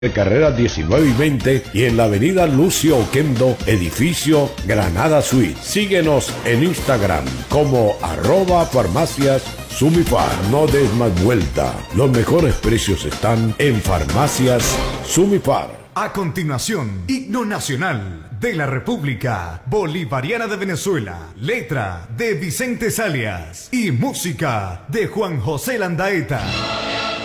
de carreras 19 y 20 y en la avenida Lucio Oquendo, edificio Granada Suite. Síguenos en Instagram como @farmacias Sumifar. No des más vuelta. Los mejores precios están en Farmacias Sumifar. A continuación, Himno Nacional de la República Bolivariana de Venezuela. Letra de Vicente Salias y música de Juan José Landaeta.